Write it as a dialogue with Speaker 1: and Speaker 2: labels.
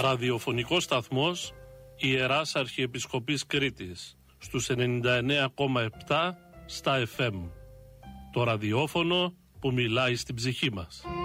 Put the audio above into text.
Speaker 1: Ραδιοφωνικός σταθμός Ιεράς Αρχιεπισκοπής Κρήτης στους 99,7 στα FM. Το ραδιόφωνο που μιλάει στην ψυχή μας.